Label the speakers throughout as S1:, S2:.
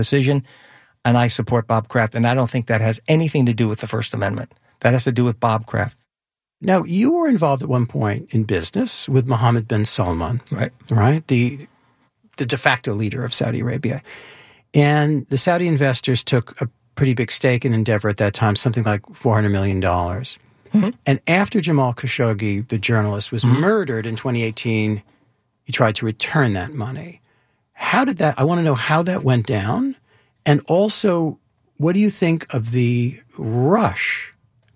S1: decision, and I support Bob Kraft. And I don't think that has anything to do with the First Amendment. That has to do with Bob Kraft.
S2: Now, you were involved at one point in business with Mohammed bin Salman, right? The de facto leader of Saudi Arabia. And the Saudi investors took a pretty big stake in Endeavor at that time, something like $400 million. Mm-hmm. And after Jamal Khashoggi, the journalist, was murdered in 2018, he tried to return that money. How did that – I want to know how that went down. And also, what do you think of the rush?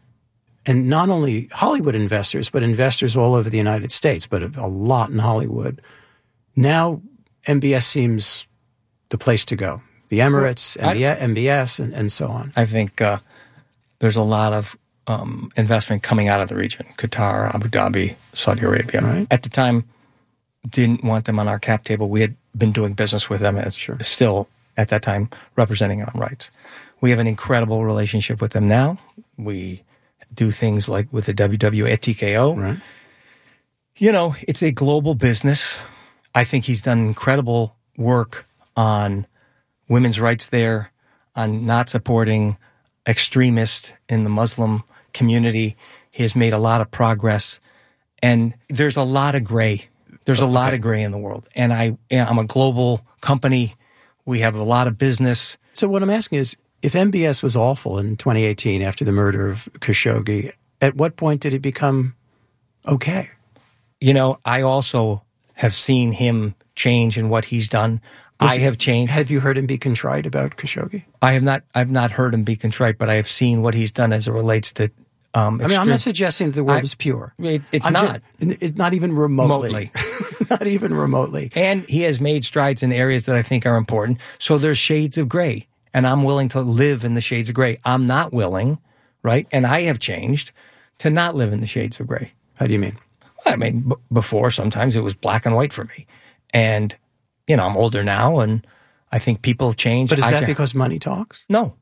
S2: And not only Hollywood investors, but investors all over the United States, but a lot in Hollywood. Now MBS seems the place to go. The Emirates, MBS, and so on.
S1: I think there's a lot of investment coming out of the region. Qatar, Abu Dhabi, Saudi Arabia.
S2: Right.
S1: At the time, didn't want them on our cap table. We had been doing business with them as still, at that time, representing our rights. We have an incredible relationship with them now. We do things like with the WWE at TKO.
S2: Right.
S1: You know, it's a global business. I think he's done incredible work on women's rights there, on not supporting extremists in the Muslim community. He has made a lot of progress. And there's a lot of gray. There's a lot of gray in the world. And I'm a global company. We have a lot of business.
S2: So what I'm asking is, if MBS was awful in 2018 after the murder of Khashoggi, at what point did it become okay?
S1: You know, I also have seen him change in what he's done. I have changed.
S2: Have you heard him be contrite about Khashoggi?
S1: I've not heard him be contrite, but I have seen what he's done as it relates to
S2: I'm not suggesting that the world is pure.
S1: It's not.
S2: Not even remotely. Not even remotely.
S1: And he has made strides in areas that I think are important. So there's shades of gray. And I'm willing to live in the shades of gray. I'm not willing, right? And I have changed to not live in the shades of gray.
S2: How do you mean?
S1: I mean, before sometimes it was black and white for me. And, you know, I'm older now and I think people change.
S2: But is that because money talks?
S1: No.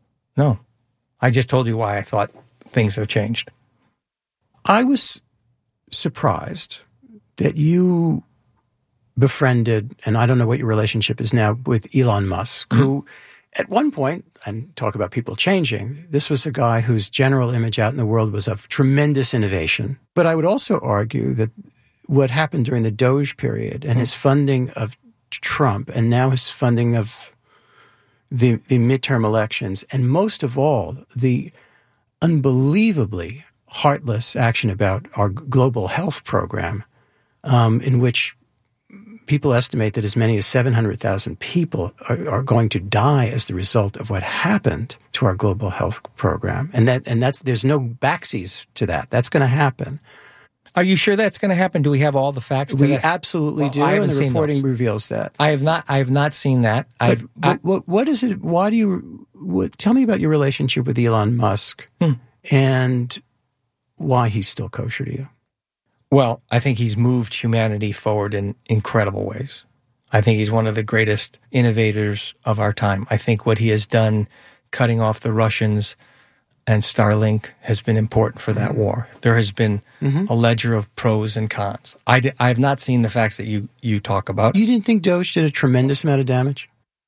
S1: I just told you why I thought things have changed.
S2: I was surprised that you befriended, and I don't know what your relationship is now, with Elon Musk, who at one point, and talk about people changing, this was a guy whose general image out in the world was of tremendous innovation. But I would also argue that what happened during the Doge period and his funding of Trump and now his funding of the midterm elections, and most of all, the unbelievably heartless action about our global health program, in which people estimate that as many as 700,000 people are going to die as the result of what happened to our global health program. And that's there's no backsies to that. That's going to happen.
S1: Are you sure that's going to happen? Do we have all the facts?
S2: We absolutely do, and the reporting reveals that.
S1: I have not seen that.
S2: What is it? Why do you tell me about your relationship with Elon Musk and why he's still kosher to you?
S1: Well, I think he's moved humanity forward in incredible ways. I think he's one of the greatest innovators of our time. I think what he has done, cutting off the Russians and Starlink, has been important for that war. There has been a ledger of pros and cons. I have not seen the facts that you talk about.
S2: You didn't think Doge did a tremendous amount of damage?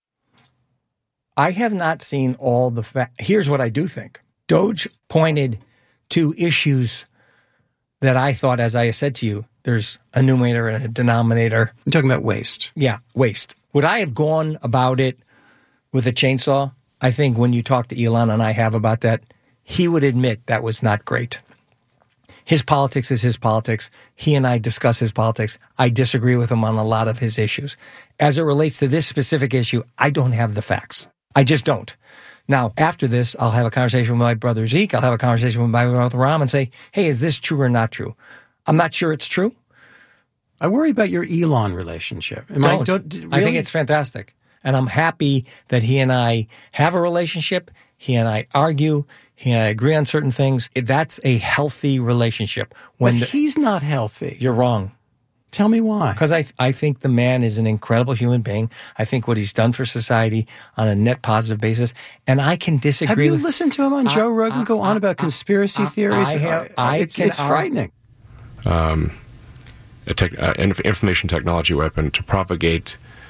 S1: I have not seen all the facts. Here's what I do think. Doge pointed to issues that I thought, as I said to you, there's a numerator and a denominator.
S2: You're talking about waste.
S1: Yeah, waste. Would I have gone about it with a chainsaw? I think when you talk to Elon, and I have about that, he would admit that was not great. His politics is his politics. He and I discuss his politics. I disagree with him on a lot of his issues. As it relates to this specific issue, I don't have the facts. I just don't. Now, after this, I'll have a conversation with my brother Zeke. I'll have a conversation with my brother Ram and say, hey, is this true or not true? I'm not sure it's true.
S2: I worry about your Elon relationship.
S1: Really? I think it's fantastic. And I'm happy that he and I have a relationship. He and I argue. He and I agree on certain things. That's a healthy relationship.
S2: But he's not healthy.
S1: You're wrong.
S2: Tell me why.
S1: Because I think the man is an incredible human being. I think what he's done for society on a net positive basis. And I can disagree.
S2: Have you listened to him on Joe Rogan go on about conspiracy theories? It's frightening.
S3: Information technology weapon to propagate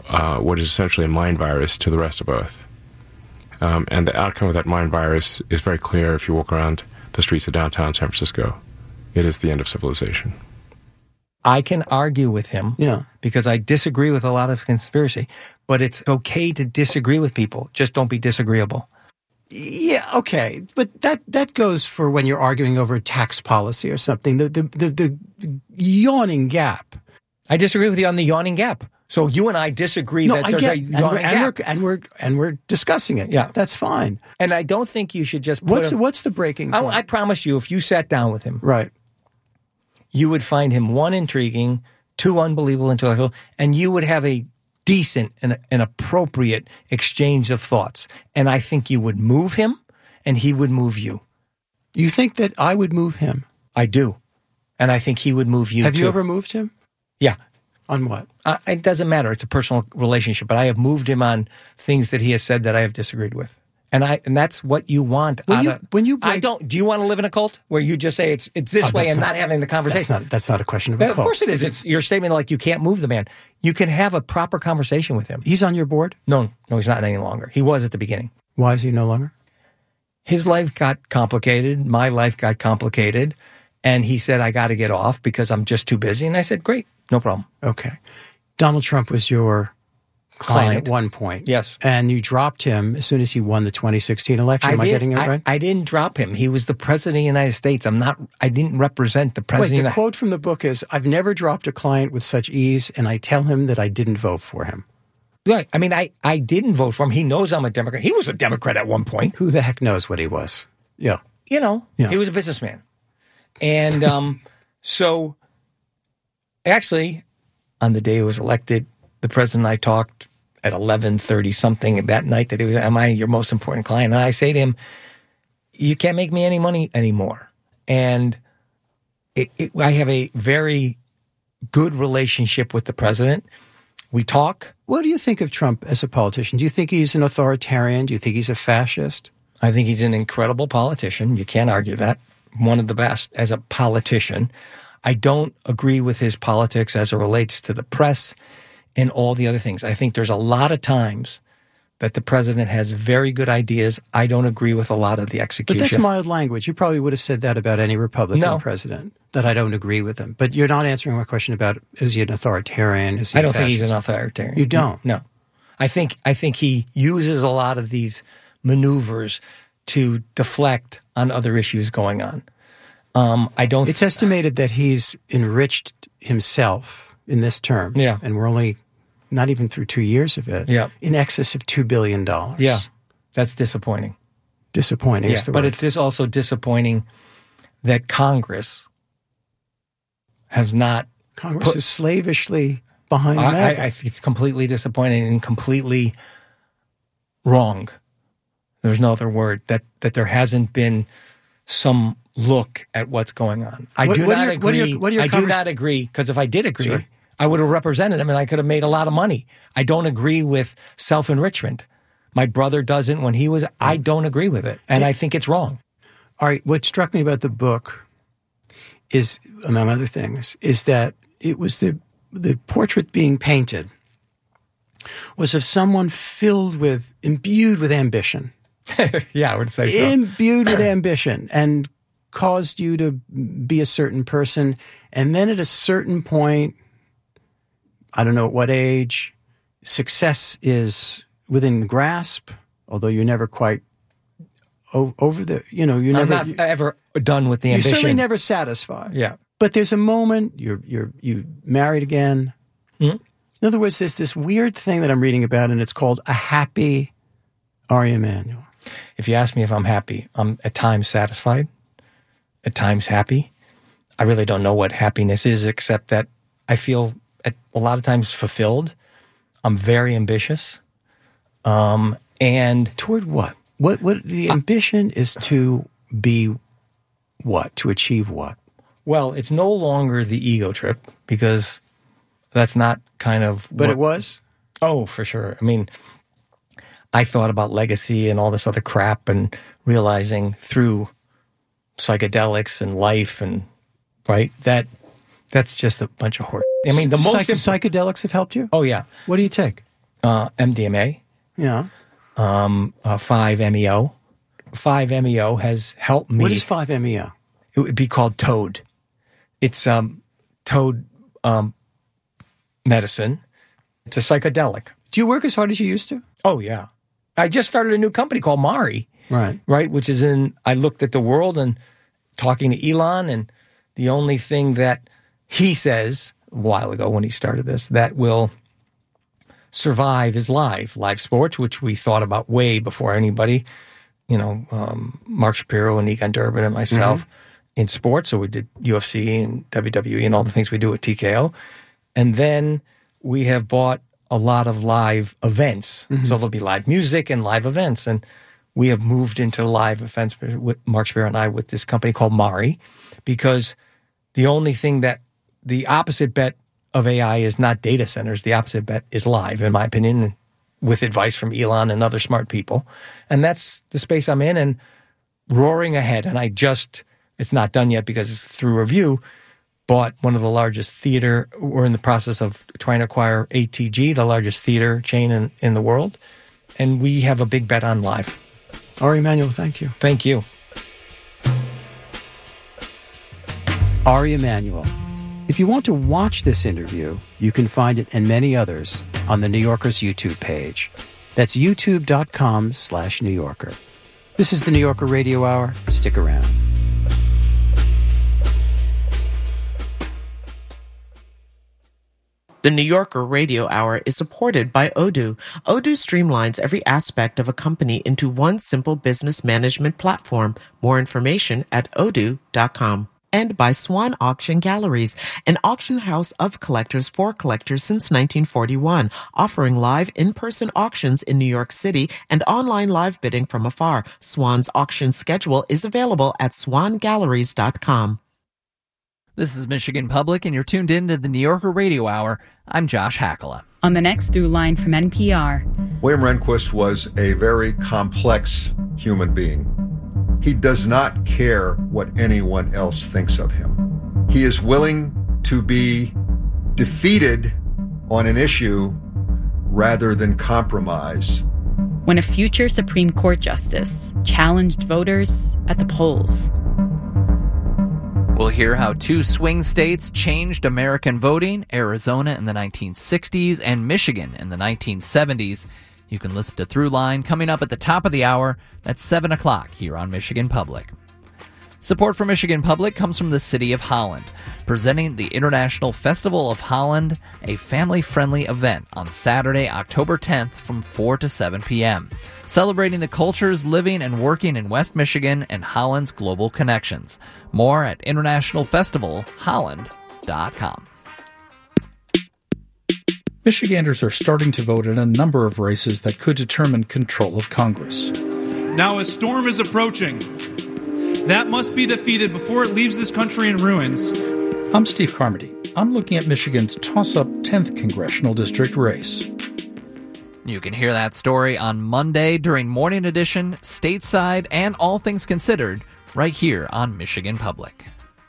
S3: what is essentially a mind virus to the rest of Earth. And the outcome of that mind virus is very clear if you walk around the streets of downtown San Francisco. It is the end of civilization.
S1: I can argue with him because I disagree with a lot of conspiracy, but it's okay to disagree with people. Just don't be disagreeable.
S2: Yeah, okay. But that goes for when you're arguing over tax policy or something. The yawning gap.
S1: I disagree with you on the yawning gap. So you and I disagree that there's a yawning gap.
S2: And we're discussing it.
S1: Yeah.
S2: That's fine.
S1: And I don't think you should just
S2: What's the breaking point?
S1: I promise you, if you sat down with him,
S2: right,
S1: you would find him, 1, intriguing, 2, unbelievable, intellectual, and you would have a decent and an appropriate exchange of thoughts. And I think you would move him and he would move you.
S2: You think that I would move him?
S1: I do. And I think he would move you,
S2: Have
S1: too.
S2: you ever moved him?
S1: Yeah.
S2: On what?
S1: It doesn't matter. It's a personal relationship. But I have moved him on things that he has said that I have disagreed with. And that's what you want. Do you want to live in a cult where you just say it's this way and not having the conversation?
S2: That's not a question of a cult.
S1: Of course it is. It's your statement like you can't move the man. You can have a proper conversation with him.
S2: He's on your board?
S1: No, he's not any longer. He was at the beginning.
S2: Why is he no longer?
S1: His life got complicated. My life got complicated. And he said, I got to get off because I'm just too busy. And I said, great, no problem.
S2: Okay. Donald Trump was your client at one point.
S1: Yes.
S2: And you dropped him as soon as he won the 2016 election. Am I getting it right?
S1: I didn't drop him. He was the president of the United States. I didn't represent the president.
S2: Wait, the quote from the book is, I've never dropped a client with such ease, and I tell him that I didn't vote for him.
S1: Right. I mean, I didn't vote for him. He knows I'm a Democrat. He was a Democrat at one point.
S2: Who the heck knows what he was? Yeah.
S1: He was a businessman. And so actually, on the day he was elected, the president and I talked at 11:30 something that night that he was, am I your most important client? And I say to him, you can't make me any money anymore. And I have a very good relationship with the president. We talk.
S2: What do you think of Trump as a politician? Do you think he's an authoritarian? Do you think he's a fascist?
S1: I think he's an incredible politician. You can't argue that. One of the best as a politician. I don't agree with his politics as it relates to the press and all the other things. I think there's a lot of times that the president has very good ideas. I don't agree with a lot of the execution.
S2: But that's mild language. You probably would have said that about any Republican president, that I don't agree with him. But you're not answering my question about, is he an authoritarian? Is he
S1: I don't think he's an authoritarian.
S2: You don't?
S1: No. I think he uses a lot of these maneuvers to deflect on other issues going on. It's estimated that he's enriched himself in this term.
S2: Yeah. And we're only not even through 2 years of it.
S1: Yeah.
S2: In excess of $2 billion.
S1: Yeah. That's disappointing.
S2: Disappointing is the word.
S1: But it's just also disappointing that Congress has not.
S2: Congress is slavishly behind that.
S1: I think it's completely disappointing and completely wrong. There's no other word. That there hasn't been some look at what's going on. I do not agree, because if I did agree, sure, I would have represented him and I could have made a lot of money. I don't agree with self-enrichment. My brother doesn't when he was, I don't agree with it. And I think it's wrong.
S2: All right. What struck me about the book is, among other things, is that it was the portrait being painted was of someone imbued with ambition.
S1: Yeah, I would say so.
S2: Imbued with ambition and caused you to be a certain person. And then at a certain point, I don't know at what age, success is within grasp, although you're never quite over the, you're never.
S1: I'm not ever done with the ambition.
S2: You're certainly never satisfied.
S1: Yeah.
S2: But there's a moment, you married again. Mm-hmm. In other words, there's this weird thing that I'm reading about, and it's called a happy Ari Emanuel.
S1: If you ask me if I'm happy, I'm at times satisfied, at times happy. I really don't know what happiness is, except that I feel a lot of times fulfilled. I'm very ambitious. And
S2: toward what? What the ambition is to be what? To achieve what?
S1: Well, it's no longer the ego trip, because that's not kind of
S2: But it was?
S1: Oh, for sure. I mean, I thought about legacy and all this other crap and realizing through psychedelics and life and, right, that's just a bunch of horse. I mean, the most
S2: psychedelics have helped you?
S1: Oh, yeah.
S2: What do you take?
S1: MDMA,
S2: Yeah.
S1: 5-MeO. 5-MeO has helped me.
S2: What is 5-MeO?
S1: It would be called Toad. It's Toad medicine. It's a psychedelic.
S2: Do you work as hard as you used to?
S1: Oh, yeah. I just started a new company called Mari. Right, which is I looked at the world and talking to Elon, and the only thing that he says a while ago when he started this that will survive is live sports, which we thought about way before anybody, Mark Shapiro and Egon Durbin and myself in sports. So we did UFC and WWE and all the things we do at TKO. And then we have bought a lot of live events. So there'll be live music and live events. And we have moved into live events with Mark Shapiro and I with this company called Mari, because the only thing that the opposite bet of AI is not data centers. The opposite bet is live, in my opinion, with advice from Elon and other smart people. And that's the space I'm in and roaring ahead. And it's not done yet because it's through review, bought one of the largest theater. We're in the process of trying to acquire ATG, the largest theater chain in the world. And we have a big bet on live.
S2: Ari Emanuel, thank you.
S1: Thank you.
S2: Ari Emanuel. If you want to watch this interview, you can find it and many others on the New Yorker's YouTube page. That's youtube.com/New Yorker. This is the New Yorker Radio Hour. Stick around.
S4: The New Yorker Radio Hour is supported by Odoo. Odoo streamlines every aspect of a company into one simple business management platform. More information at odoo.com. And by Swan Auction Galleries, an auction house of collectors for collectors since 1941, offering live in-person auctions in New York City and online live bidding from afar. Swan's auction schedule is available at swangalleries.com.
S5: This is Michigan Public, and you're tuned in to the New Yorker Radio Hour. I'm Josh Hakala.
S6: On the next Through Line from NPR.
S7: William Rehnquist was a very complex human being. He does not care what anyone else thinks of him. He is willing to be defeated on an issue rather than compromise.
S6: When a future Supreme Court justice challenged voters at the polls.
S5: We'll hear how two swing states changed American voting, Arizona in the 1960s and Michigan in the 1970s. You can listen to Throughline coming up at the top of the hour at 7 o'clock here on Michigan Public. Support for Michigan Public comes from the City of Holland, presenting the International Festival of Holland, a family-friendly event on Saturday, October 10th from 4 to 7 p.m., celebrating the cultures living and working in West Michigan and Holland's global connections. More at internationalfestivalholland.com.
S8: Michiganders are starting to vote in a number of races that could determine control of Congress.
S9: Now a storm is approaching. That must be defeated before it leaves this country in ruins.
S8: I'm Steve Carmody. I'm looking at Michigan's toss-up 10th Congressional District race.
S5: You can hear that story on Monday during Morning Edition, Stateside, and All Things Considered, right here on Michigan Public.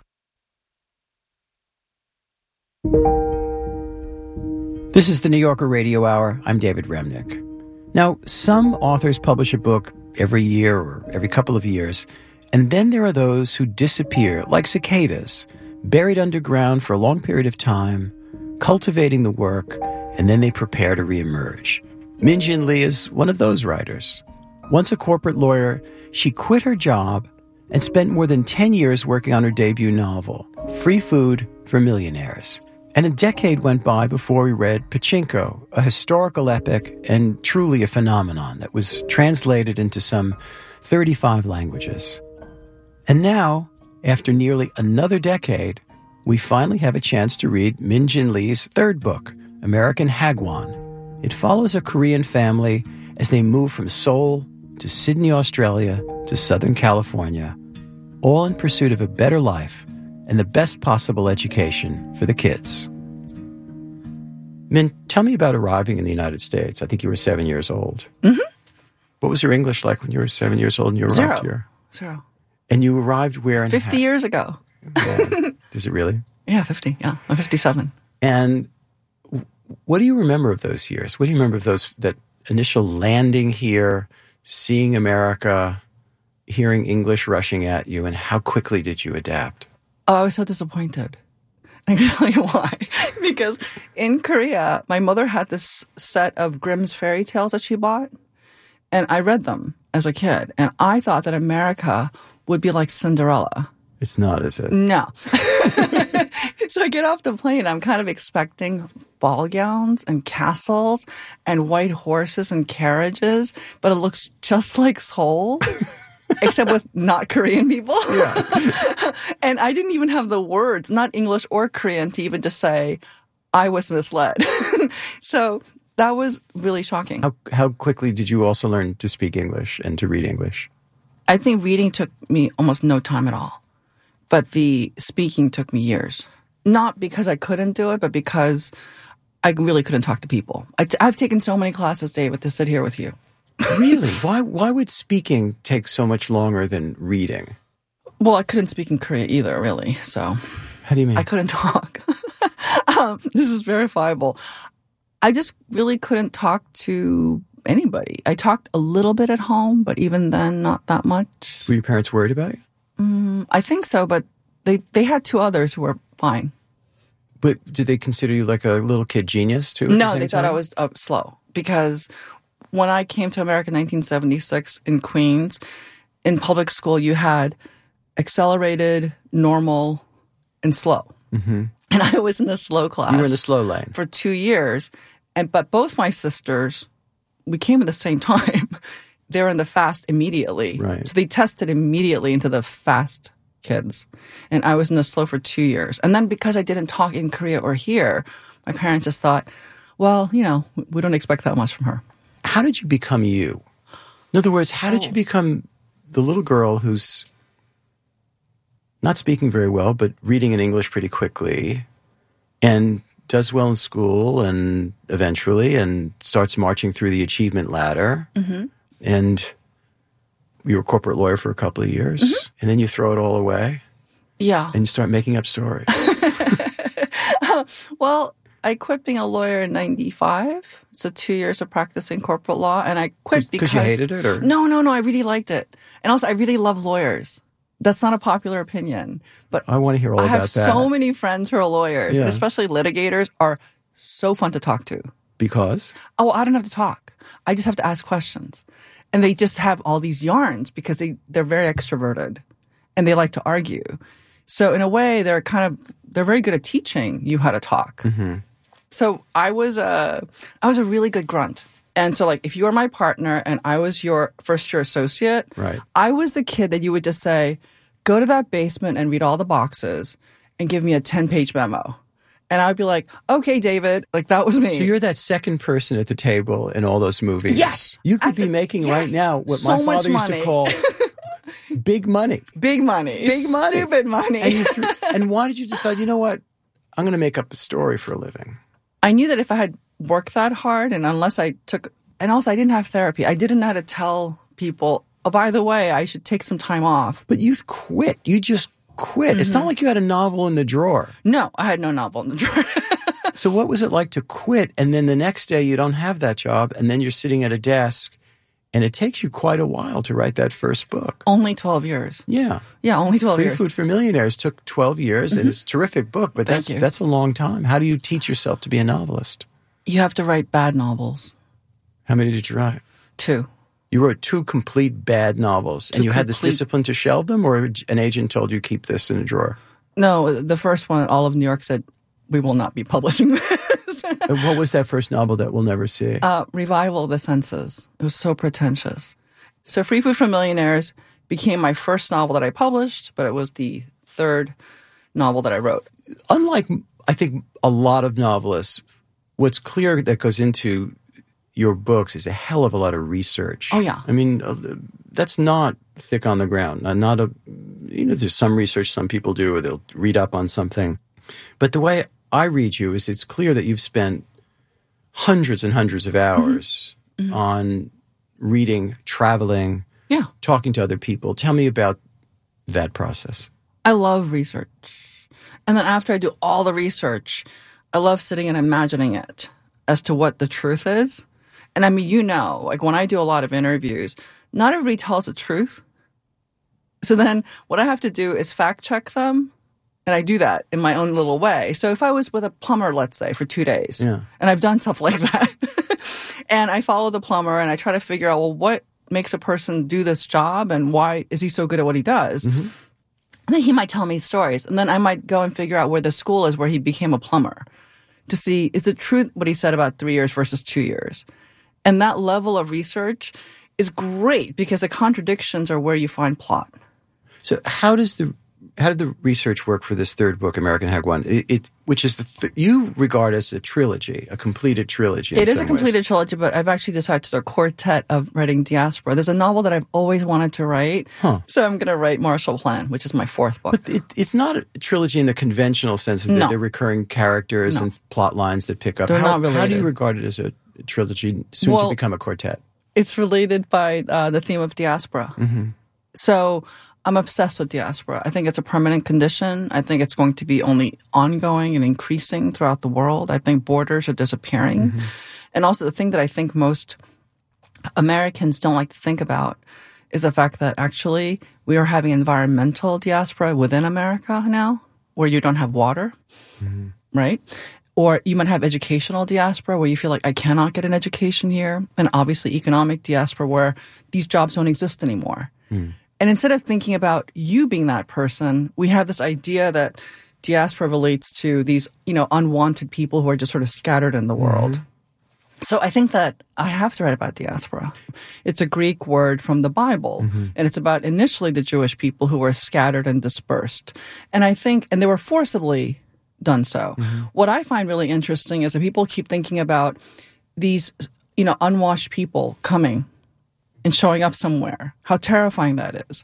S2: This is the New Yorker Radio Hour. I'm David Remnick. Now, some authors publish a book every year or every couple of years, and then there are those who disappear like cicadas, buried underground for a long period of time, cultivating the work, and then they prepare to reemerge. Min-Jin Lee is one of those writers. Once a corporate lawyer, she quit her job and spent more than 10 years working on her debut novel, Free Food for Millionaires. And a decade went by before we read Pachinko, a historical epic and truly a phenomenon that was translated into some 35 languages. And now, after nearly another decade, we finally have a chance to read Min-Jin Lee's third book, American Hagwon. It follows a Korean family as they move from Seoul to Sydney, Australia, to Southern California, all in pursuit of a better life and the best possible education for the kids. Min, tell me about arriving in the United States. I think you were 7 years old.
S10: Mm-hmm.
S2: What was your English like when you were 7 years old and you arrived here?
S10: Zero.
S2: And you arrived where? In
S10: 50 years ago.
S2: Yeah. Is it really?
S10: Yeah, 50. Yeah, I'm 57.
S2: And What do you remember of those years? What do you remember of that initial landing here, seeing America, hearing English rushing at you, and how quickly did you adapt?
S10: Oh, I was so disappointed. I can tell you why. Because in Korea, my mother had this set of Grimm's fairy tales that she bought, and I read them as a kid, and I thought that America would be like Cinderella.
S2: It's not, is it?
S10: No. So I get off the plane, I'm kind of expecting ball gowns and castles and white horses and carriages, but it looks just like Seoul. Except with not Korean people. Yeah. And I didn't even have the words, not English or Korean, to even just say, I was misled. So that was really shocking.
S2: How quickly did you also learn to speak English and to read English?
S10: I think reading took me almost no time at all. But the speaking took me years. Not because I couldn't do it, but because I really couldn't talk to people. I've taken so many classes, David, to sit here with you.
S2: Really? Why would speaking take so much longer than reading?
S10: Well, I couldn't speak in Korea either, really. So,
S2: how do you mean?
S10: I couldn't talk. This is verifiable. I just really couldn't talk to anybody. I talked a little bit at home, but even then, not that much.
S2: Were your parents worried about you?
S10: I think so, but they had two others who were fine.
S2: But did they consider you like a little kid genius too?
S10: No, they thought I was slow because when I came to America in 1976 in Queens, in public school, you had accelerated, normal, and slow. Mm-hmm. And I was in the slow class.
S2: You were in the slow lane.
S10: For 2 years. But both my sisters, we came at the same time. They were in the fast immediately.
S2: Right.
S10: So they tested immediately into the fast kids. And I was in the slow for 2 years. And then because I didn't talk in Korea or here, my parents just thought, well, we don't expect that much from her.
S2: How did you become you? In other words, how did you become the little girl who's not speaking very well, but reading in English pretty quickly and does well in school and eventually and starts marching through the achievement ladder? Mm-hmm. And you were a corporate lawyer for a couple of years, mm-hmm. and then you throw it all away?
S10: Yeah.
S2: And you start making up stories.
S10: Well, I quit being a lawyer in 95. So 2 years of practicing corporate law. And I quit because
S2: you hated it? Or?
S10: No. I really liked it. And also, I really love lawyers. That's not a popular opinion. But
S2: I want to hear all about that.
S10: I have so many friends who are lawyers, and especially litigators are so fun to talk to.
S2: Because?
S10: Oh, I don't have to talk. I just have to ask questions. And they just have all these yarns because they're very extroverted and they like to argue. So in a way, they're very good at teaching you how to talk. Mm-hmm. So I was a really good grunt. And so like if you were my partner and I was your first year associate,
S2: right.
S10: I was the kid that you would just say, go to that basement and read all the boxes and give me a 10-page memo. And I would be like, okay, David, like that was me.
S2: So you're that second person at the table in all those movies.
S10: Yes.
S2: You could be making right now what
S10: so
S2: my father used to call big money.
S10: Big money.
S2: Big money.
S10: Stupid money.
S2: And why did you decide, you know what, I'm going to make up a story for a living?
S10: I knew that if I had worked that hard and unless I took, and also I didn't have therapy. I didn't know how to tell people, oh, by the way, I should take some time off.
S2: But you quit. You just quit. Mm-hmm. It's not like you had a novel in the drawer.
S10: No, I had no novel in the drawer.
S2: So what was it like to quit and then the next day you don't have that job and then you're sitting at a desk and it takes you quite a while to write that first book?
S10: Only 12 years.
S2: Yeah.
S10: Yeah, only 12 years.
S2: Free Food for Millionaires took 12 years and it's a terrific book, but that's a long time. How do you teach yourself to be a novelist?
S10: You have to write bad novels.
S2: How many did you write?
S10: 2.
S2: You wrote 2 complete bad novels, and you had this discipline to shelve them, or an agent told you keep this in a drawer?
S10: No, the first one, all of New York said, we will not be publishing this.
S2: And what was that first novel that we'll never see?
S10: Revival of the Senses. It was so pretentious. So Free Food for Millionaires became my first novel that I published, but it was the 3rd novel that I wrote.
S2: Unlike, I think, a lot of novelists, what's clear that goes into your books is a hell of a lot of research.
S10: Oh, yeah.
S2: I mean, that's not thick on the ground. There's some research some people do or they'll read up on something. But the way I read you is it's clear that you've spent hundreds and hundreds of hours mm-hmm. on reading, traveling, talking to other people. Tell me about that process.
S10: I love research. And then after I do all the research, I love sitting and imagining it. as to what the truth is. And I mean, you know, like when I do a lot of interviews, not everybody tells the truth. So then what I have to do is fact check them. And I do that in my own little way. So if I was with a plumber, let's say, for 2 days, and I've done stuff like that, and I follow the plumber and I try to figure out, well, what makes a person do this job and why is he so good at what he does? And then he might tell me stories. And then I might go and figure out where the school is where he became a plumber to see, is it true what he said about 3 years versus 2 years? And that level of research is great because the contradictions are where you find plot.
S2: So how did the research work for this third book, American Hagwon? Which is you regard as a trilogy, a completed trilogy.
S10: It is a completed trilogy, but I've actually decided to do a quartet of writing diaspora. There's a novel that I've always wanted to write, so I'm going to write Marshall Plan, which is my fourth book.
S2: But it's not a trilogy in the conventional sense that they're recurring characters and plot lines that pick up.
S10: They're not related.
S2: How do you regard it as a trilogy soon to become a quartet?
S10: It's related by the theme of diaspora. So I'm obsessed with diaspora. I think it's a permanent condition. I think it's going to be only ongoing and increasing throughout the world. I think borders are disappearing. And also the thing that I think most Americans don't like to think about is the fact that actually we are having environmental diaspora within America now, where you don't have water, right? Or you might have educational diaspora where you feel like I cannot get an education here. And obviously economic diaspora where these jobs don't exist anymore. And instead of thinking about you being that person, we have this idea that diaspora relates to these, unwanted people who are just sort of scattered in the world. So I think that I have to write about diaspora. It's a Greek word from the Bible, and it's about initially the Jewish people who were scattered and dispersed. And I think, and they were forcibly done so. What I find really interesting is that people keep thinking about these, unwashed people coming and showing up somewhere, how terrifying that is.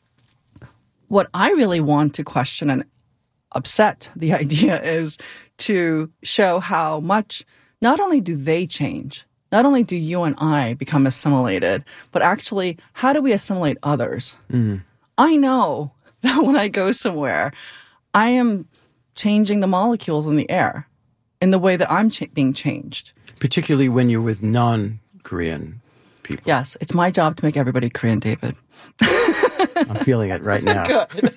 S10: What I really want to question and upset the idea is to show how much not only do they change, not only do you and I become assimilated, but actually how do we assimilate others? I know that when I go somewhere, I am changing the molecules in the air in the way that I'm being changed.
S2: Particularly when you're with non-Korean people.
S10: Yes, it's my job to make everybody Korean, David.
S2: I'm feeling it right now.
S10: Good.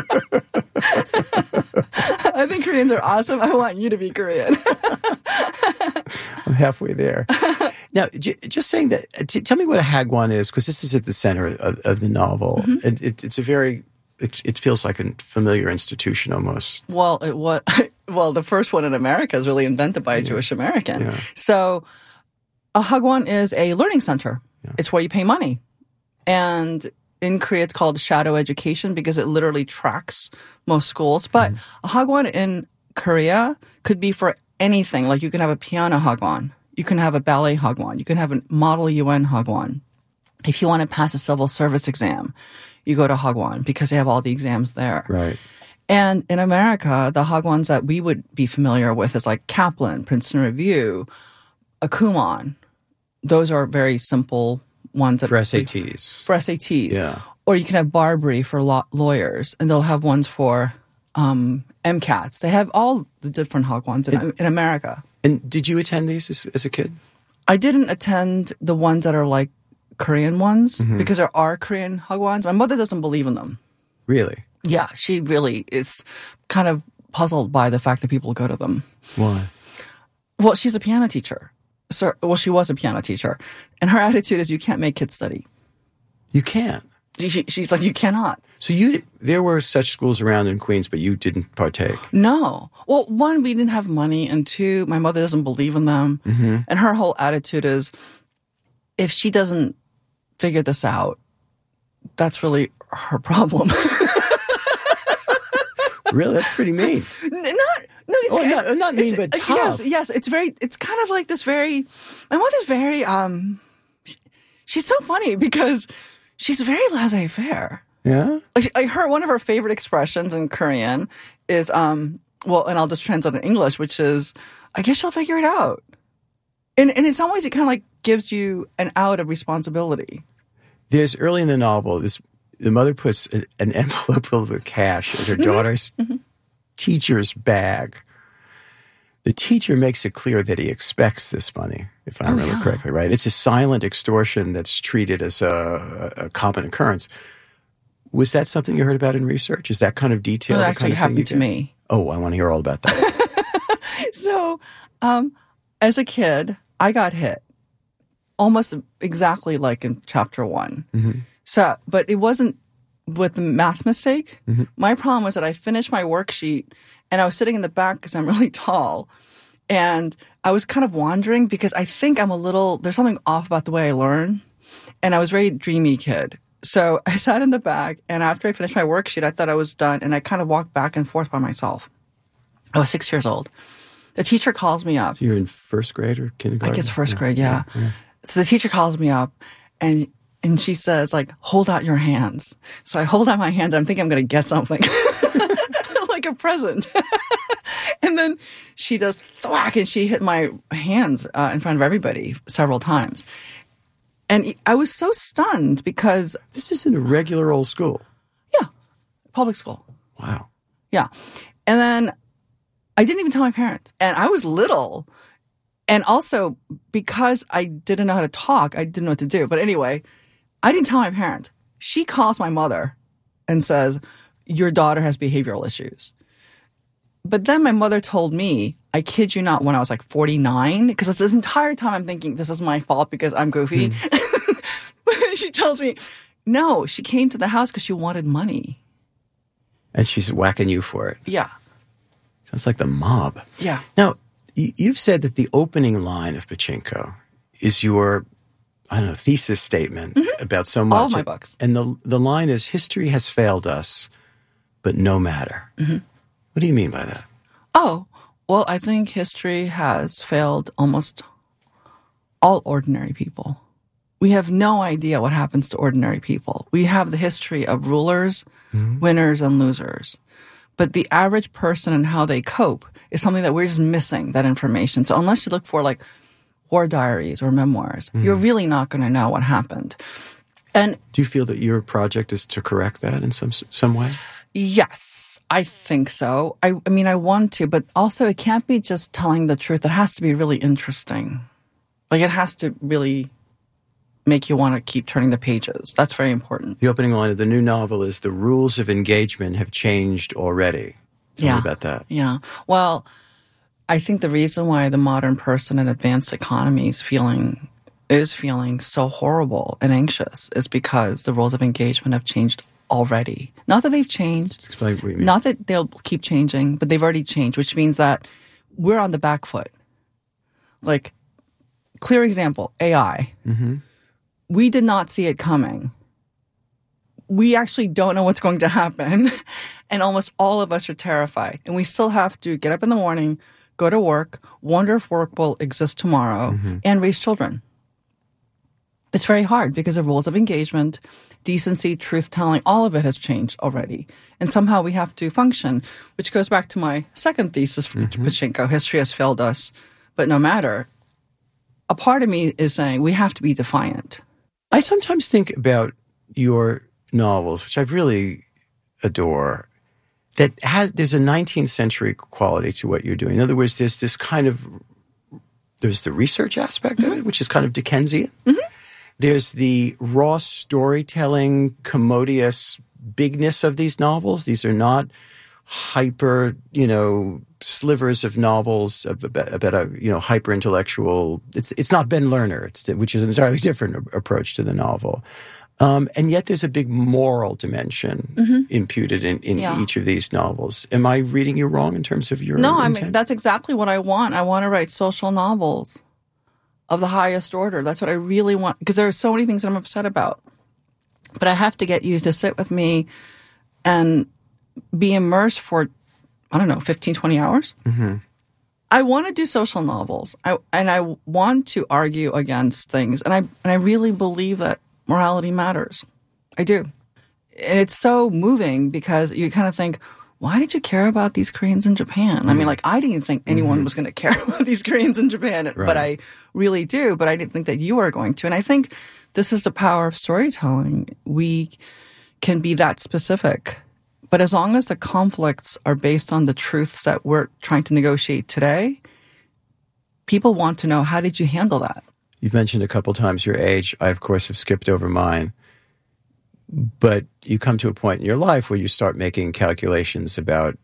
S10: I think Koreans are awesome. I want you to be Korean.
S2: I'm halfway there. Now, just saying that, tell me what a Hagwon is, because this is at the center of the novel. It's a very, it feels like a familiar institution almost.
S10: Well, the first one in America is really invented by a Jewish American. So a Hagwon is a learning center. It's where you pay money. And in Korea, it's called shadow education because it literally tracks most schools. But a Hagwon in Korea could be for anything. Like you can have a piano Hagwon. You can have a ballet Hagwon. You can have a model UN Hagwon. If you want to pass a civil service exam, you go to Hagwon because they have all the exams there.
S2: Right.
S10: And in America, the Hagwons that we would be familiar with is like Kaplan, Princeton Review, a Kumon. Those are very simple ones.
S2: For SATs.
S10: For SATs.
S2: Yeah.
S10: Or you can have Barbary for lawyers, and they'll have ones for MCATs. They have all the different Hagwons in America.
S2: And did you attend these as a kid?
S10: I didn't attend the ones that are like Korean ones because there are Korean Hagwons. My mother doesn't believe in them.
S2: Really?
S10: Yeah, she really is kind of puzzled by the fact that people go to them.
S2: Why?
S10: Well, she's a piano teacher. She was a piano teacher. And her attitude is you can't make kids study.
S2: You can't?
S10: She's like, you cannot.
S2: So there were such schools around in Queens, but you didn't partake?
S10: No. Well, one, we didn't have money. And two, my mother doesn't believe in them. And her whole attitude is if she doesn't figure this out, that's really her problem.
S2: Really? That's pretty mean. Not mean, but tough.
S10: Yes. It's kind of like this my mother's very, she's so funny because she's very laissez-faire.
S2: Yeah?
S10: One of her favorite expressions in Korean is, and I'll just translate in English, which is, I guess she'll figure it out. And in some ways, it kind of like gives you an out of responsibility.
S2: There's early in the novel, the mother puts an envelope filled with cash in her daughter's teacher's bag. the teacher makes it clear that he expects this money, if I remember correctly, right? It's a silent extortion that's treated as a common occurrence. Was that something you heard about in research? Is that kind of detail?
S10: It
S2: the
S10: actually
S2: kind of thing
S10: happened to me.
S2: Oh, I want to hear all about that.
S10: So, as a kid, I got hit almost exactly like in chapter 1.
S2: Mm-hmm.
S10: So, but it wasn't with the math mistake.
S2: Mm-hmm.
S10: My problem was that I finished my worksheet and I was sitting in the back because I'm really tall. And I was kind of wandering because I think there's something off about the way I learn. And I was a very dreamy kid. So I sat in the back, and after I finished my worksheet, I thought I was done, and I kind of walked back and forth by myself. I was 6 years old. The teacher calls me up.
S2: So you're in first grade or kindergarten?
S10: I guess first grade, yeah. So the teacher calls me up, and she says, like, hold out your hands. So I hold out my hands. I'm thinking I'm going to get something, like a present. And then she does thwack, and she hit my hands in front of everybody several times. And I was so stunned because...
S2: This is in a regular old school.
S10: Yeah. Public school.
S2: Wow.
S10: Yeah. And then I didn't even tell my parents. And I was little. And also, because I didn't know how to talk, I didn't know what to do. But anyway, I didn't tell my parents. She calls my mother and says, your daughter has behavioral issues. But then my mother told me, I kid you not, when I was like 49, because this entire time I'm thinking this is my fault because I'm goofy. She tells me, no, she came to the house because she wanted money.
S2: And she's whacking you for it.
S10: Yeah.
S2: Sounds like the mob.
S10: Yeah.
S2: Now, you've said that the opening line of Pachinko is your, I don't know, thesis statement about so much.
S10: All my books.
S2: And the line is, history has failed us, but no matter.
S10: Mm-hmm.
S2: What do you mean by that?
S10: Oh, well, I think history has failed almost all ordinary people. We have no idea what happens to ordinary people. We have the history of rulers, winners, and losers. But the average person and how they cope is something that we're just missing, that information. So unless you look for like war diaries or memoirs, you're really not going to know what happened. And
S2: do you feel that your project is to correct that in some way?
S10: Yes, I think so. I mean, I want to, but also it can't be just telling the truth. It has to be really interesting. Like, it has to really make you want to keep turning the pages. That's very important.
S2: The opening line of the new novel is, the rules of engagement have changed already. Tell me about that.
S10: Yeah. Well, I think the reason why the modern person in advanced economy is feeling so horrible and anxious is because the rules of engagement have changed already. Not that they've changed.
S2: Explain what you mean.
S10: Not that they'll keep changing, but they've already changed, which means that we're on the back foot. Like, clear example, AI.
S2: Mm-hmm.
S10: We did not see it coming. We actually don't know what's going to happen. And almost all of us are terrified. And we still have to get up in the morning, go to work, wonder if work will exist tomorrow, and raise children. It's very hard because of rules of engagement, decency, truth-telling, all of it has changed already. And somehow we have to function, which goes back to my second thesis for Pachinko, history has failed us, but no matter. A part of me is saying we have to be defiant.
S2: I sometimes think about your novels, which I really adore, that there's a 19th century quality to what you're doing. In other words, there's this kind of, there's the research aspect of it, which is kind of Dickensian. There's the raw storytelling, commodious bigness of these novels. These are not hyper, slivers of novels about a, hyper intellectual. It's not Ben Lerner, which is an entirely different approach to the novel. And yet there's a big moral dimension imputed in each of these novels. Am I reading you wrong in terms of your
S10: No,
S2: intent?
S10: that's exactly what I want. I want to write social novels of the highest order. That's what I really want, because there are so many things that I'm upset about. But I have to get you to sit with me and be immersed for, 15, 20 hours. I want to do social novels. I want to argue against things. And I really believe that morality matters. I do. And it's so moving because you kind of think, why did you care about these Koreans in Japan? I mean, I didn't think anyone was going to care about these Koreans in Japan, but I really do. But I didn't think that you were going to. And I think this is the power of storytelling. We can be that specific. But as long as the conflicts are based on the truths that we're trying to negotiate today, people want to know, how did you handle that?
S2: You've mentioned a couple times your age. I, of course, have skipped over mine. But you come to a point in your life where you start making calculations about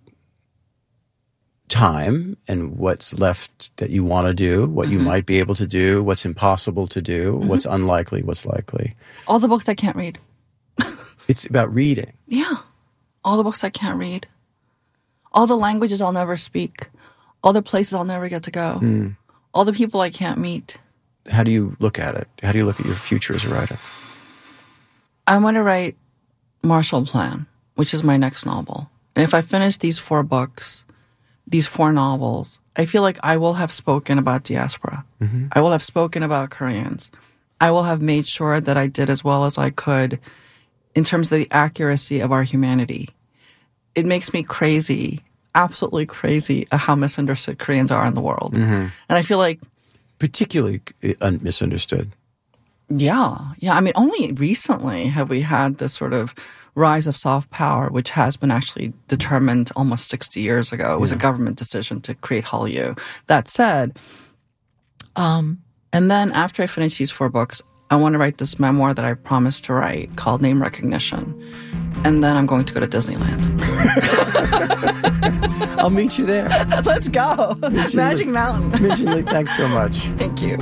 S2: time and what's left that you want to do, what you might be able to do, what's impossible to do, what's unlikely, what's likely.
S10: All the books I can't read.
S2: It's about reading.
S10: Yeah. All the books I can't read. All the languages I'll never speak. All the places I'll never get to go. All the people I can't meet.
S2: How do you look at it? How do you look at your future as a writer?
S10: I want to write Marshall Plan, which is my next novel. And if I finish these 4 books, these 4 novels, I feel like I will have spoken about diaspora. I will have spoken about Koreans. I will have made sure that I did as well as I could in terms of the accuracy of our humanity. It makes me crazy, absolutely crazy, how misunderstood Koreans are in the world. And I feel like...
S2: Particularly misunderstood.
S10: Yeah. I mean, only recently have we had this sort of rise of soft power, which has been actually determined almost 60 years ago. It was a government decision to create Hallyu. That said, and then after I finish these 4 books, I want to write this memoir that I promised to write called Name Recognition. And then I'm going to go to Disneyland.
S2: I'll meet you there.
S10: Let's go. Magic Mountain.
S2: Min-Jin Lee, thanks so much.
S10: Thank you.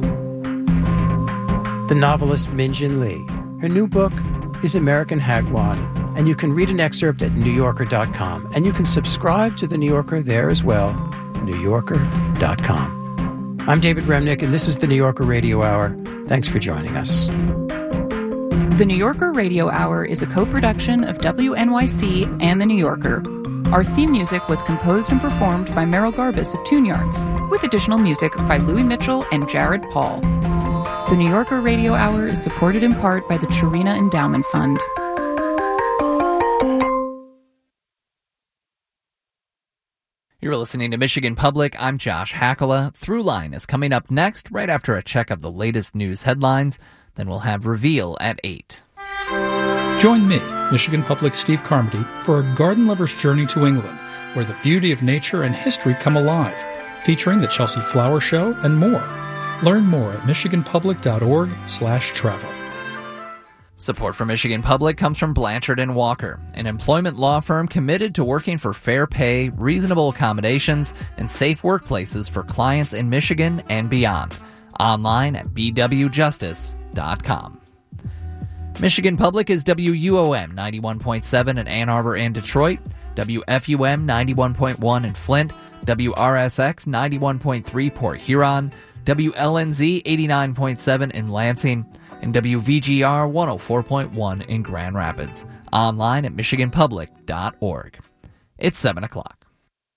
S2: The novelist Min-Jin Lee. Her new book is American Hagwon, and you can read an excerpt at NewYorker.com. And you can subscribe to The New Yorker there as well, NewYorker.com. I'm David Remnick, and this is the New Yorker Radio Hour. Thanks for joining us.
S11: The New Yorker Radio Hour is a co-production of WNYC and The New Yorker. Our theme music was composed and performed by Merrill Garbus of Tune Yards, with additional music by Louis Mitchell and Jared Paul. The New Yorker Radio Hour is supported in part by the Chirina Endowment Fund.
S5: You're listening to Michigan Public. I'm Josh Hakala. Throughline is coming up next, right after a check of the latest news headlines. Then we'll have Reveal at 8.
S8: Join me, Michigan Public's Steve Carmody, for a garden lover's journey to England, where the beauty of nature and history come alive, featuring the Chelsea Flower Show and more. Learn more at michiganpublic.org/travel.
S5: Support for Michigan Public comes from Blanchard & Walker, an employment law firm committed to working for fair pay, reasonable accommodations, and safe workplaces for clients in Michigan and beyond. Online at bwjustice.com. Michigan Public is WUOM 91.7 in Ann Arbor and Detroit, WFUM 91.1 in Flint, WRSX 91.3 Port Huron, WLNZ 89.7 in Lansing, and WVGR 104.1 in Grand Rapids. Online at michiganpublic.org. It's 7 o'clock.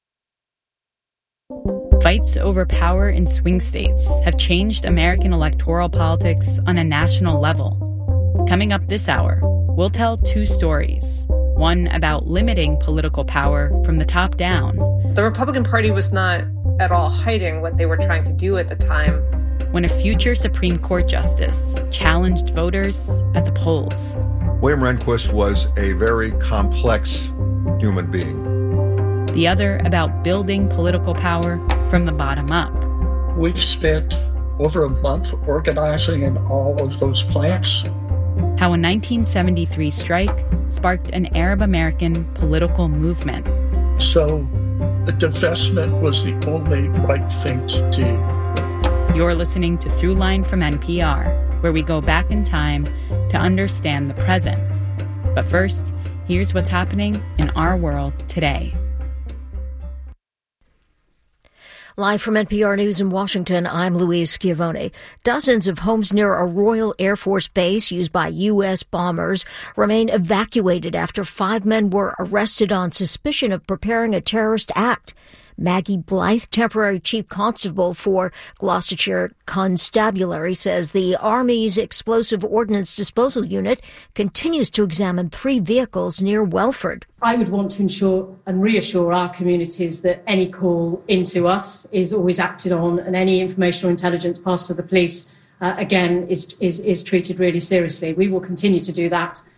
S6: Fights over power in swing states have changed American electoral politics on a national level. Coming up this hour, we'll tell 2 stories. One about limiting political power from the top down.
S12: The Republican Party was not at all hiding what they were trying to do at the time.
S6: When a future Supreme Court justice challenged voters at the polls.
S7: William Rehnquist was a very complex human being.
S6: The other about building political power from the bottom up.
S13: We've spent over a month organizing in all of those plants.
S6: How a 1973 strike sparked an Arab American political movement.
S13: So the divestment was the only right thing to do.
S6: You're listening to Throughline from NPR, where we go back in time to understand the present. But first, here's what's happening in our world today.
S14: Live from NPR News in Washington, I'm Louise Schiavone. Dozens of homes near a Royal Air Force base used by U.S. bombers remain evacuated after 5 men were arrested on suspicion of preparing a terrorist act. Maggie Blythe, temporary chief constable for Gloucestershire Constabulary, says the Army's Explosive Ordnance Disposal Unit continues to examine 3 vehicles near Welford.
S15: I would want to ensure and reassure our communities that any call into us is always acted on, and any information or intelligence passed to the police, again, is treated really seriously. We will continue to do that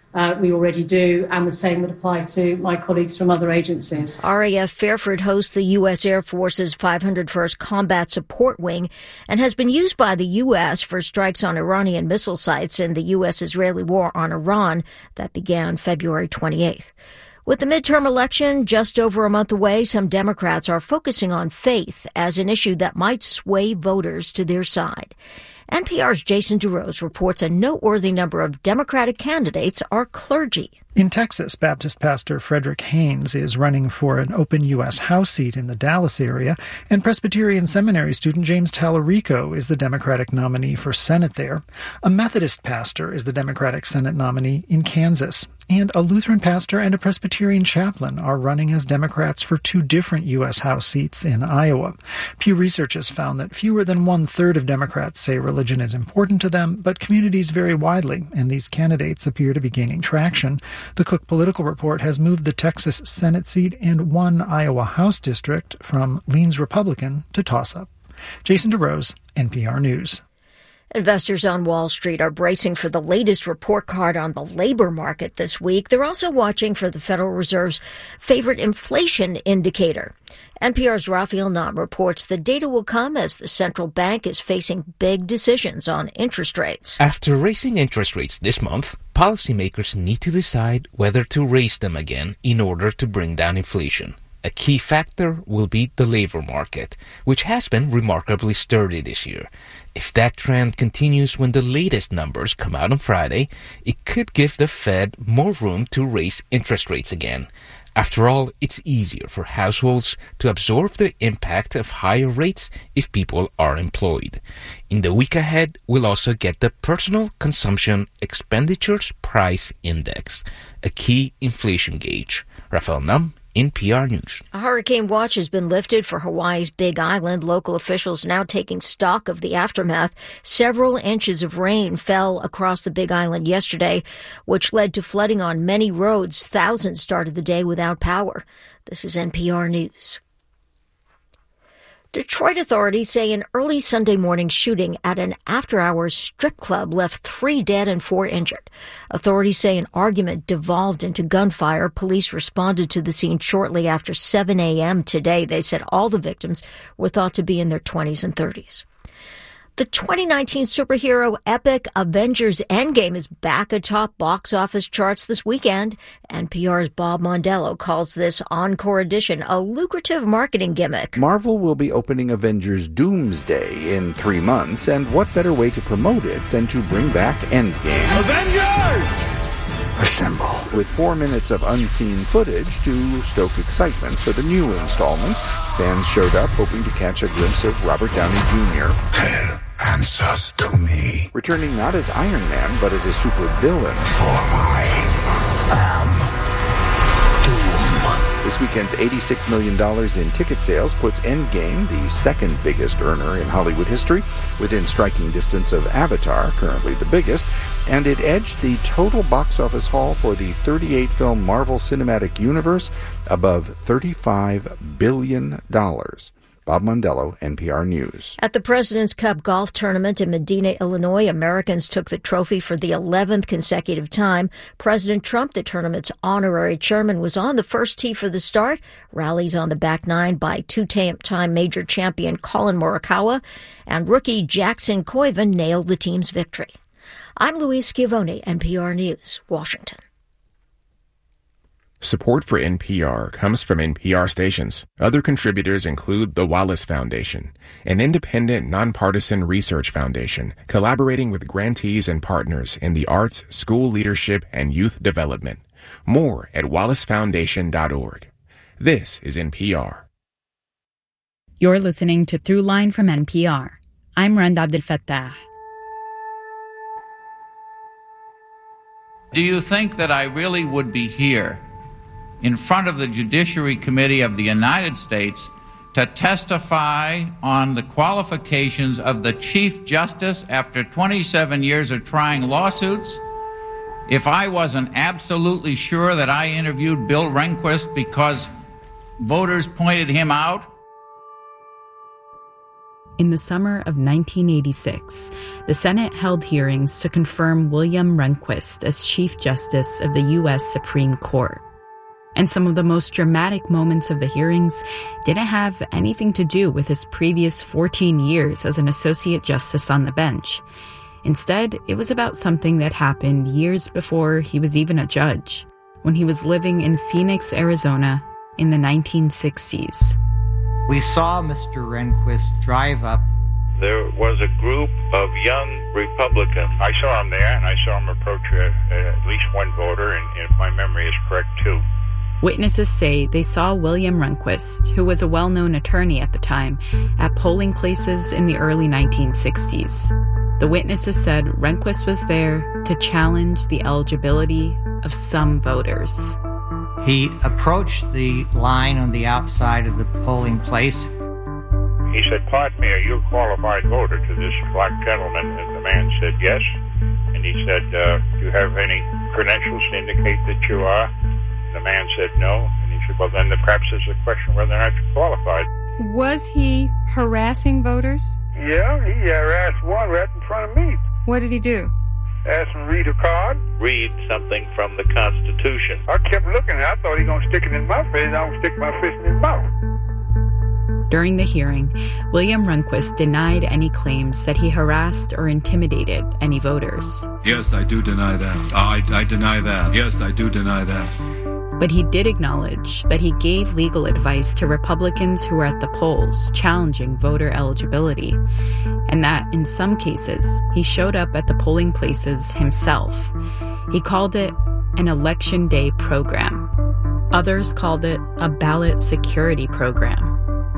S15: we already do, and the same would apply to my colleagues from other agencies.
S14: RAF Fairford hosts the U.S. Air Force's 501st Combat Support Wing and has been used by the U.S. for strikes on Iranian missile sites in the U.S.-Israeli war on Iran that began February 28th. With the midterm election just over a month away, some Democrats are focusing on faith as an issue that might sway voters to their side. NPR's Jason DeRose reports a noteworthy number of Democratic candidates are clergy.
S16: In Texas, Baptist pastor Frederick Haynes is running for an open U.S. House seat in the Dallas area, and Presbyterian Seminary student James Tallarico is the Democratic nominee for Senate there. A Methodist pastor is the Democratic Senate nominee in Kansas. And a Lutheran pastor and a Presbyterian chaplain are running as Democrats for 2 different U.S. House seats in Iowa. Pew Research has found that fewer than 1/3 of Democrats say religion is important to them, but communities vary widely, and these candidates appear to be gaining traction. The Cook Political Report has moved the Texas Senate seat and 1 Iowa House district from leans Republican to toss-up. Jason DeRose, NPR News.
S14: Investors on Wall Street are bracing for the latest report card on the labor market this week. They're also watching for the Federal Reserve's favorite inflation indicator. NPR's Raphael Nam reports the data will come as the central bank is facing big decisions on interest rates.
S17: After raising interest rates this month, policymakers need to decide whether to raise them again in order to bring down inflation. A key factor will be the labor market, which has been remarkably sturdy this year. If that trend continues when the latest numbers come out on Friday, it could give the Fed more room to raise interest rates again. After all, it's easier for households to absorb the impact of higher rates if people are employed. In the week ahead, we'll also get the Personal Consumption Expenditures Price Index, a key inflation gauge. Raphael Nam, NPR News.
S14: A hurricane watch has been lifted for Hawaii's Big Island. Local officials now taking stock of the aftermath. Several inches of rain fell across the Big Island yesterday, which led to flooding on many roads. Thousands started the day without power. This is NPR News. Detroit authorities say an early Sunday morning shooting at an after-hours strip club left 3 dead and 4 injured. Authorities say an argument devolved into gunfire. Police responded to the scene shortly after 7 a.m. today. They said all the victims were thought to be in their 20s and 30s. The 2019 superhero epic Avengers Endgame is back atop box office charts this weekend. NPR's Bob Mondello calls this encore edition a lucrative marketing gimmick.
S18: Marvel will be opening Avengers Doomsday in 3 months, and what better way to promote it than to bring back Endgame?
S19: Avengers!
S18: Assemble. With 4 minutes of unseen footage to stoke excitement for the new installment, fans showed up hoping to catch a glimpse of Robert Downey Jr.
S19: Hell answers to me.
S18: Returning not as Iron Man, but as a super villain.
S19: For I am
S18: This weekend's $86 million in ticket sales puts Endgame, the second biggest earner in Hollywood history, within striking distance of Avatar, currently the biggest, and it edged the total box office haul for the 38-film Marvel Cinematic Universe above $35 billion. Bob Mondello, NPR News.
S14: At the President's Cup golf tournament in Medina, Illinois, Americans took the trophy for the 11th consecutive time. President Trump, the tournament's honorary chairman, was on the first tee for the start. Rallies on the back nine by 2-time major champion Colin Morikawa, and rookie Jackson Koiven nailed the team's victory. I'm Louise Schiavone, NPR News, Washington.
S20: Support for NPR comes from NPR stations. Other contributors include the Wallace Foundation, an independent, nonpartisan research foundation collaborating with grantees and partners in the arts, school leadership, and youth development. More at wallacefoundation.org. This is NPR.
S6: You're listening to Throughline from NPR. I'm Randa Abdel Fattah.
S21: Do you think that I really would be here in front of the Judiciary Committee of the United States to testify on the qualifications of the Chief Justice after 27 years of trying lawsuits if I wasn't absolutely sure that I interviewed Bill Rehnquist because voters pointed him out?
S6: In the summer of 1986, the Senate held hearings to confirm William Rehnquist as Chief Justice of the U.S. Supreme Court. And some of the most dramatic moments of the hearings didn't have anything to do with his previous 14 years as an associate justice on the bench. Instead, it was about something that happened years before he was even a judge, when he was living in Phoenix, Arizona in the 1960s.
S3: We saw Mr. Rehnquist drive up.
S22: There was a group of young Republicans. I saw him there, and I saw him approach at least one voter, and if my memory is correct, two.
S6: Witnesses say they saw William Rehnquist, who was a well-known attorney at the time, at polling places in the early 1960s. The witnesses said Rehnquist was there to challenge the eligibility of some voters.
S3: He approached the line on the outside of the polling place.
S22: He said, "Pardon me, are you a qualified voter?" to this black gentleman, and the man said yes. And he said, "Do you have any credentials to indicate that you are?" The man said no. And he said, "Well, then perhaps there's a question whether or not you're qualified."
S23: Was he harassing voters?
S22: Yeah, he harassed one right in front of me.
S23: What did he do?
S22: Asked him to read a card. Read something from the Constitution. I kept looking. I thought he was going to stick it in my face. I don't stick my fist in his mouth.
S6: During the hearing, William Rehnquist denied any claims that he harassed or intimidated any voters.
S24: Yes, I do deny that. I deny that. Yes, I do deny that.
S6: But he did acknowledge that he gave legal advice to Republicans who were at the polls challenging voter eligibility, and that in some cases, he showed up at the polling places himself. He called it an election day program. Others called it a ballot security program.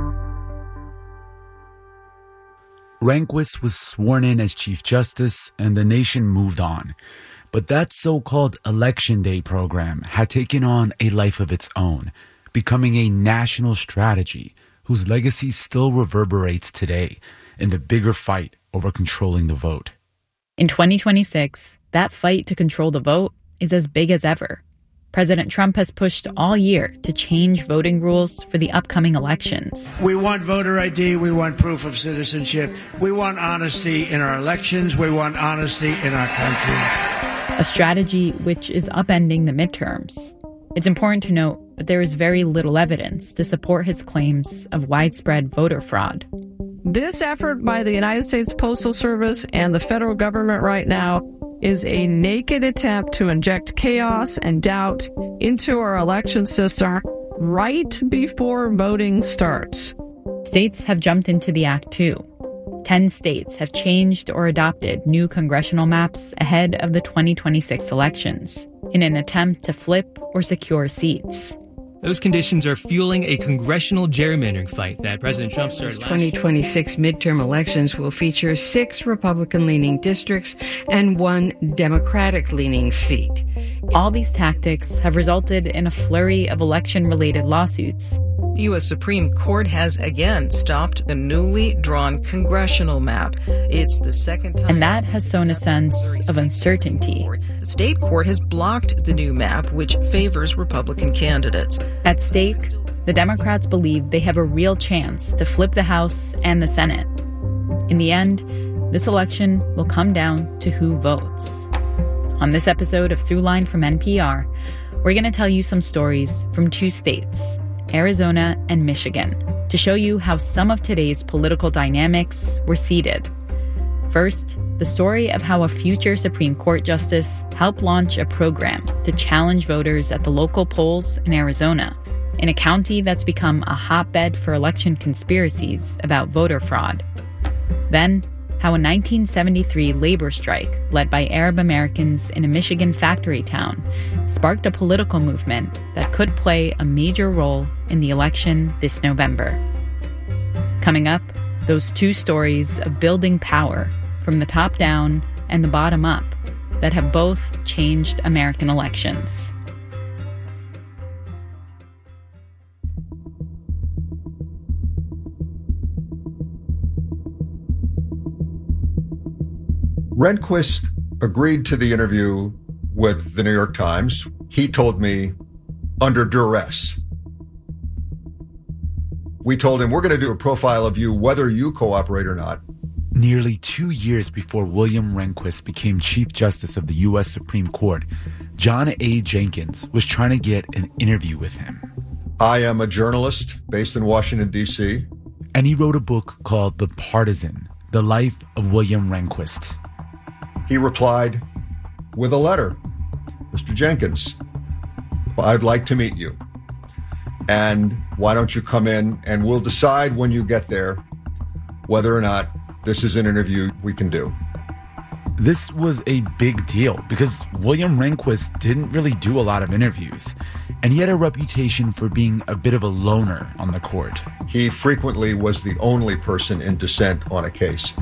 S25: Rehnquist was sworn in as Chief Justice, and the nation moved on. But that so-called Election Day program had taken on a life of its own, becoming a national strategy whose legacy still reverberates today in the bigger fight over controlling the vote.
S6: In 2026, that fight to control the vote is as big as ever. President Trump has pushed all year to change voting rules for the upcoming elections.
S26: We want voter ID. We want proof of citizenship. We want honesty in our elections. We want honesty in our country.
S6: A strategy which is upending the midterms. It's important to note that there is very little evidence to support his claims of widespread voter fraud.
S27: This effort by the United States Postal Service and the federal government right now is a naked attempt to inject chaos and doubt into our election system right before voting starts.
S6: States have jumped into the act too. 10 states have changed or adopted new congressional maps ahead of the 2026 elections in an attempt to flip or secure seats.
S28: Those conditions are fueling a congressional gerrymandering fight that President Trump started last year.
S29: 2026 midterm elections will feature 6 Republican-leaning districts and 1 Democratic-leaning seat.
S6: All these tactics have resulted in a flurry of election-related lawsuits.
S30: The U.S. Supreme Court has again stopped the newly drawn congressional map. It's the second time.
S6: And that has sown a sense of uncertainty.
S30: The state court has blocked the new map, which favors Republican candidates.
S6: At stake, the Democrats believe they have a real chance to flip the House and the Senate. In the end, this election will come down to who votes. On this episode of Throughline from NPR, we're going to tell you some stories from 2 states, Arizona and Michigan, to show you how some of today's political dynamics were seeded. First, the story of how a future Supreme Court justice helped launch a program to challenge voters at the local polls in Arizona, in a county that's become a hotbed for election conspiracies about voter fraud. Then, how a 1973 labor strike led by Arab Americans in a Michigan factory town sparked a political movement that could play a major role in the election this November. Coming up, those 2 stories of building power from the top down and the bottom up that have both changed American elections.
S7: Rehnquist agreed to the interview with the New York Times. He told me under duress. We told him, we're going to do a profile of you whether you cooperate or not.
S25: Nearly 2 years before William Rehnquist became Chief Justice of the U.S. Supreme Court, John A. Jenkins was trying to get an interview with him.
S7: I am a journalist based in Washington, D.C.
S25: And he wrote a book called The Partisan, The Life of William Rehnquist.
S7: He replied with a letter. Mr. Jenkins, I'd like to meet you. And why don't you come in and we'll decide when you get there whether or not this is an interview we can do.
S25: This was a big deal because William Rehnquist didn't really do a lot of interviews, and he had a reputation for being a bit of a loner on the court.
S7: He frequently was the only person in dissent on a case.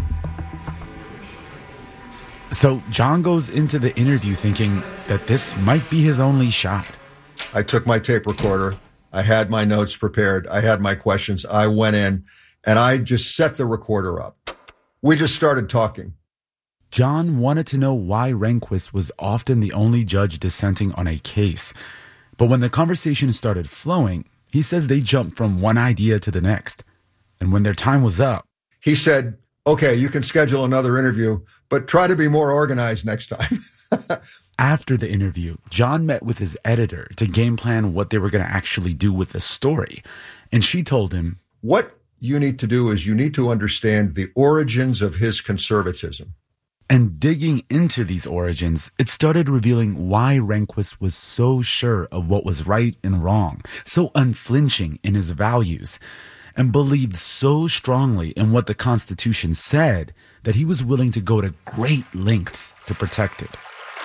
S25: So John goes into the interview thinking that this might be his only shot.
S7: I took my tape recorder. I had my notes prepared. I had my questions. I went in and I just set the recorder up. We just started talking.
S25: John wanted to know why Rehnquist was often the only judge dissenting on a case. But when the conversation started flowing, he says they jumped from one idea to the next. And when their time was up,
S7: he said, okay, you can schedule another interview, but try to be more organized next time.
S25: After the interview, John met with his editor to game plan what they were going to actually do with the story. And she told him,
S7: what you need to do is you need to understand the origins of his conservatism.
S25: And digging into these origins, it started revealing why Rehnquist was so sure of what was right and wrong, so unflinching in his values, and believed so strongly in what the Constitution said that he was willing to go to great lengths to protect it.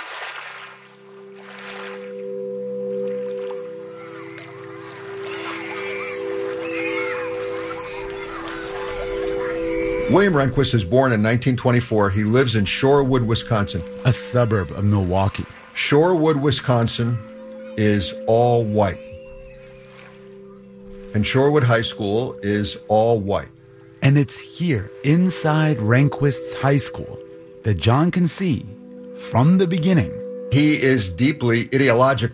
S7: William Rehnquist is born in 1924. He lives in Shorewood, Wisconsin.
S25: A suburb of Milwaukee.
S7: Shorewood, Wisconsin is all white. And Shorewood High School is all white.
S25: And it's here, inside Rehnquist's high school, that John can see, from the beginning,
S7: he is deeply ideologically